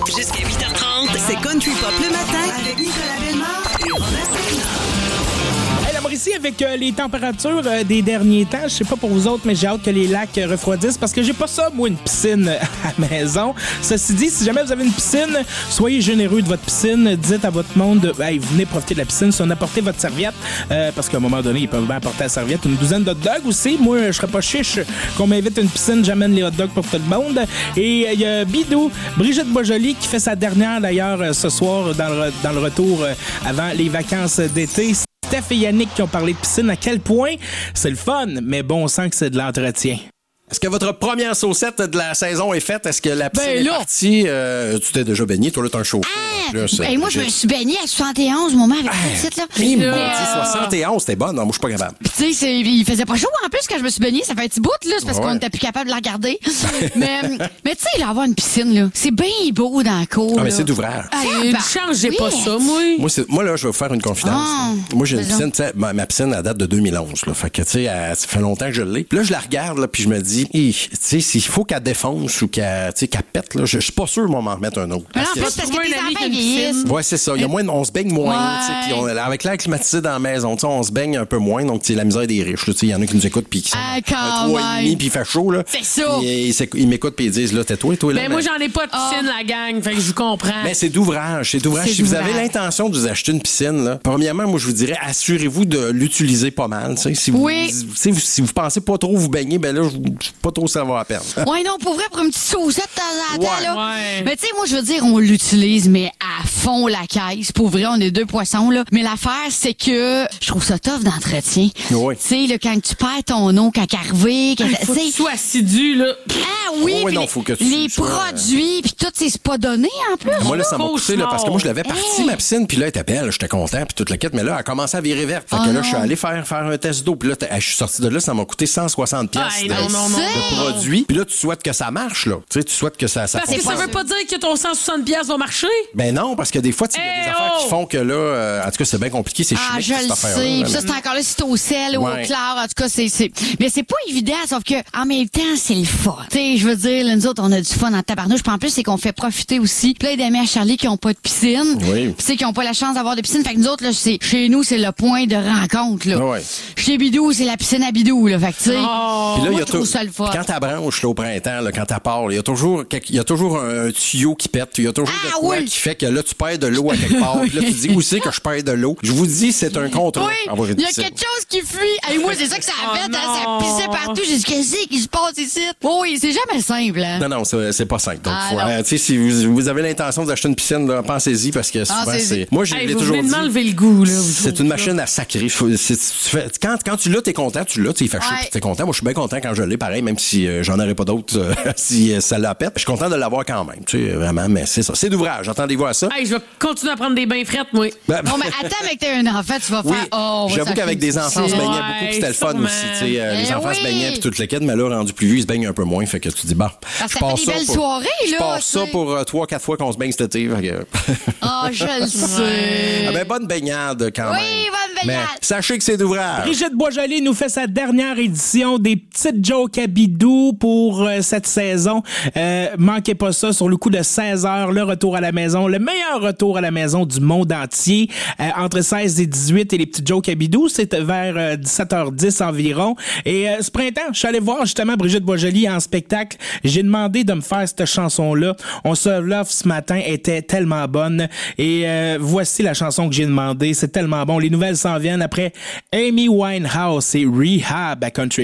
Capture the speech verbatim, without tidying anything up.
Jusqu'à huit heures trente, c'est Country Pop le matin avec Nicolas Bellemare et Robert Taillard. Hey, la Mauricie, avec euh, les températures euh, des derniers temps, je sais pas pour vous autres, mais j'ai hâte que les lacs euh, refroidissent parce que j'ai pas ça, moi, une piscine euh, à la maison. Ceci dit, si jamais vous avez une piscine, soyez généreux de votre piscine. Dites à votre monde, hey, venez profiter de la piscine, si on apportez votre serviette, euh, parce qu'à un moment donné, ils peuvent bien apporter la serviette. Une douzaine de hot dogs aussi. Moi, je serais pas chiche qu'on m'invite à une piscine, j'amène les hot dogs pour tout le monde. Et il euh, y a Bidou, Brigitte Boisjoli, qui fait sa dernière, d'ailleurs, euh, ce soir, dans le, dans le retour euh, avant les vacances d'été. Steph et Yannick qui ont parlé de piscine, à quel point c'est le fun, mais bon, on sent que c'est de l'entretien. Est-ce que votre première saucette de la saison est faite? Est-ce que la piscine Ben est là. partie? Euh, tu t'es déjà baigné? Toi, là, t'as un chaud. Ah! Là, c'est- Ben moi, je me j'ai- suis baignée à soixante et onze, moment, avec cette petite, là. Hey, Mais, mon euh, Dieu, soixante et onze, t'es bonne. Non, moi, je suis pas capable. Puis, tu sais, c'est- il faisait pas chaud en plus quand je me suis baignée. Ça fait un petit bout, là. C'est parce Ouais. qu'on était plus capable de la regarder. mais, mais tu sais, là, avoir une piscine, là, c'est bien beau dans la cour. Ah, mais là. c'est d'ouvrage. Ah, Une bah, chance, j'ai oui. pas ça, moi. Moi, c'est- moi, là, je vais vous faire une confidence. Ah, moi, j'ai une vas-y. piscine, tu sais, ma, ma piscine, elle date de deux mille onze, là. Fait que, tu sais, elle- ça fait longtemps que je l'ai. Puis là, je la regarde, là, puis je me dis, hi, tu sais, s'il faut qu'elle défonce ou qu'elle, tu sais, qu'elle pète, là, je je suis pas sûr, moi, m'en remettre un autre. Mais non, Parce en que- plus, parce que trouver tes un ami enfants qui a une vieillissent. piscine. Ouais, c'est ça. Il y a moins, on se baigne moins, tu sais, puis on- avec l'air climatisé dans la maison, tu sais, on se baigne un peu moins, donc c'est la misère des riches. là, tu sais, il y en a qui nous écoutent puis qui sont Ah, un quand trois et demi même. puis il fait chaud là. C'est ça. Ils, ils, ils m'écoutent puis ils disent là, tais-toi, toi là. Ben, moi, j'en ai pas de piscine, la gang, fait que je vous comprends. Mais c'est d'ouvrage, c'est d'ouvrage. C'est Si vous avez d'ouvrage. l'intention de vous acheter une piscine, là, premièrement, moi je vous dirais, assurez-vous de l'utiliser pas mal. tu sais. Si vous, Oui. tu sais, vous- si vous pensez pas trop vous baigner, ben là, je- pas trop ça va à peine. Ouais, non, pour vrai, pour une petite saucette de temps en temps, Ouais. là. Ouais. Mais tu sais, moi, je veux dire, on l'utilise, mais à fond la caisse. Pour vrai, on est deux poissons, là. Mais l'affaire, c'est que je trouve ça tough d'entretien. Oui. Tu sais, là, quand tu perds ton eau, quand arrivé, quand Faut que tu tu sais. sois assidu, là. Ah oui, Oh, ouais, puis non, les, faut que tu les sois- produits, puis tout, c'est pas donné en plus. Moi, là, ça m'a coûté, là, parce que moi, je l'avais Hey. parti, ma piscine, puis là, elle était belle, j'étais content, puis toute la quête, mais là, elle a commencé à virer verte. Fait que Oh là, je suis non. allé faire, faire un test d'eau, puis là, t'as- je suis sorti de là, ça m'a coûté cent soixante pièces Aïe, de, non, non, non, de non. produits. Puis là, tu souhaites que ça marche, là. Tu sais, tu souhaites que ça, ça Parce que ça fonctionne. veut pas dire que ton cent soixante piastres va marcher. Ben non, parce que des fois, tu sais, il y a des Eh affaires oh! qui font que là, euh, en tout cas, c'est bien compliqué, c'est Ah, chimique, je cette le affaire-là. sais. là, Puis ça, mais- c'est encore là, si c'est au sel ou Ouais. au clair. En tout cas, c'est, c'est... Mais c'est pas évident, sauf que, en même temps, c'est le fun. Tu sais, je veux dire, là, nous autres, on a du fun en tabarnouche. Puis en plus, c'est qu'on fait profiter aussi plein d'amis à Charlie qui ont pas de piscine. Oui. Puis tu sais, qui ont pas la chance d'avoir de piscine. Fait que nous autres, là, c'est, chez nous, c'est le point de rencontre, là. Ouais. Chez Bidou, c'est la piscine à Bidou, là. Fait que, tu sais. Oh. Puis là, il y moi, a je trouve tout- ça le fun. Quand ta branche là, au printemps, là, quand t'as part, il y a toujours quelque- il y a toujours un tuyau qui pète, il y a toujours Ah, de quoi oui. qui fait que là tu perds de l'eau à quelque part. Puis là tu dis où c'est que je perds de l'eau. Je vous dis c'est un contrôle. Oui, avoir une il y a piscine. quelque chose qui fuit. Et moi, c'est ça que ça a Oh fait, hein, non. ça pissait partout. J'ai dit, qu'est-ce qui se passe ici? Oh, oui, c'est jamais simple, hein. Non, non, c'est c'est pas simple. Donc, Ah, faut- non. euh, tu sais, si vous, vous avez l'intention d'acheter une piscine, là, pensez-y parce que souvent, Pensez-y. c'est. Moi, je Hey, l'ai vous toujours venez de dit. m'enlever le goût, là. vous C'est autres, une là. machine à sacrer. Faut- c'est- tu fais- quand, quand tu l'as, t'es content, tu l'as, tu sais, il fait chaud, Ouais. puis t'es content. Moi, je suis bien content quand je l'ai, pareil, même si euh, j'en aurais pas d'autres euh, si euh, ça la pète. Je suis content de l'avoir quand même, tu sais, vraiment, mais c'est ça. C'est d'ouvrage, attendez-vous à ça. Hey, je vais continuer à prendre des bains frettes, moi. Ben, Non, mais attends, avec t'as un enfant, tu vas oui, faire, oh, on va j'avoue s'acheter qu'avec une des enfants, on se piscine. baignait Ouais, beaucoup, puis c'était le fun sûrement. aussi. tu sais, euh, les Eh enfants oui. se baignaient, puis toute le kid, mais là, rendu plus vieux, ils se baignent un peu moins. Fait que tu dis, bah. Parce que je ça fait passe des ça belles pour- soirées, Je là, passe ça tu sais. pour euh, trois, quatre fois qu'on se baigne cet été. fait que- Ah, je le sais. Ah ben, bonne baignade quand Oui, même. bonne baignade. Mais sachez que c'est d'ouvrage. Brigitte Boisjoli nous fait sa dernière édition des petites jokes à bidou pour euh, cette saison. Euh, manquez pas ça, sur le coup de seize heures, le retour à la maison, le meilleur retour à la maison du monde entier. Euh, entre seize et dix-huit et les petites jokes à bidou, c'est vers euh, dix-sept heures dix environ. Et euh, ce printemps, je suis allé voir justement Brigitte Boisjoli en spectacle. J'ai demandé de me faire cette chanson-là. On se love ce matin, était tellement bonne. Et euh, voici la chanson que j'ai demandé. C'est tellement bon. Les nouvelles s'en viennent après Amy Winehouse et Rehab à Country